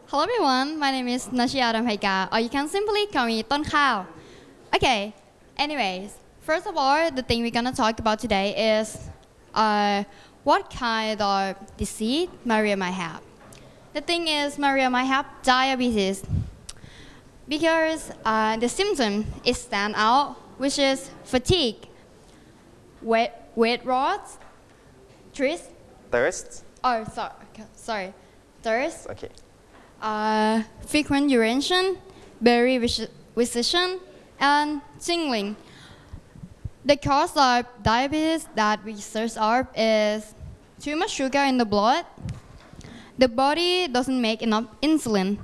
Hello everyone, my name is Nashia Ramhaika, or you can simply call me Ton Khao. Okay, anyways, first of all, the thing we're gonna talk about today is what kind of disease Maria might have. The thing is, Maria might have diabetes because the symptom is stand out, which is fatigue, weight loss, thirst. Oh, sorry, thirst. Okay. Frequent urination, berry visitation, and tingling. The cause of diabetes that we search up is too much sugar in the blood. The body doesn't make enough insulin.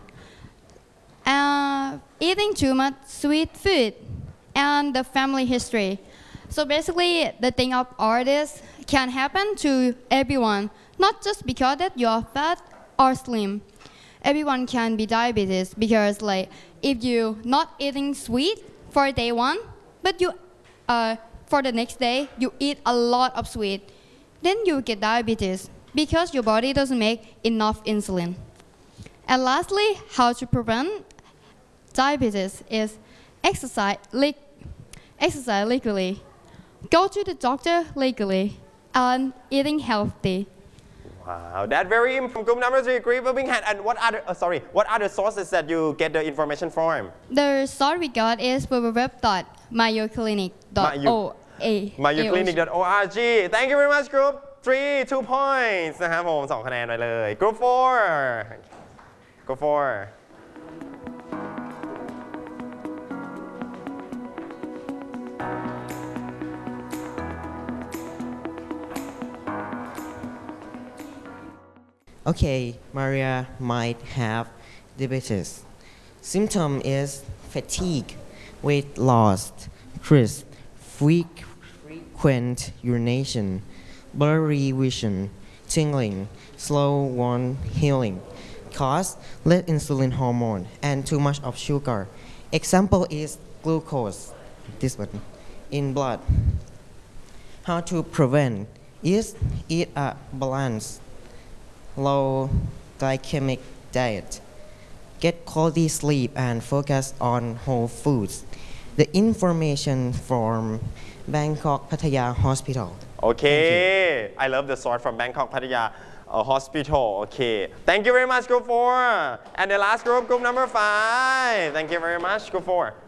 Eating too much sweet food, and the family history. So basically, the thing of all this can happen to everyone, not just because that you're fat or slim. Everyone can be diabetes because if you not eating sweet for day one, but you for the next day you eat a lot of sweet, then you get diabetes because your body doesn't make enough insulin. And lastly, how to prevent diabetes is exercise legally, go to the doctor legally, and eating healthy. Wow, that's very important. Group number 3, Grief Birmingham. And what are the sources that you get the information from? The source we got is www.mayoclinic.org. mayoclinic.org. Thank you very much, Group 3, 2 points นะครับผม2คะแนนไปเลย Group 4 Group 4 Okay, Maria might have diabetes. Symptom is fatigue, weight loss, thirst, frequent urination, blurry vision, tingling, slow wound healing, cause low insulin hormone and too much of sugar. Example is glucose, this one, in blood. How to prevent is eat a balanced low glycemic diet, get quality sleep and focus on whole foods. The information from Bangkok Pattaya Hospital. Okay, I love the source from Bangkok Pattaya Hospital. Okay, thank you very much, Group 4. And the last group, Group number 5. Thank you very much, Group 4.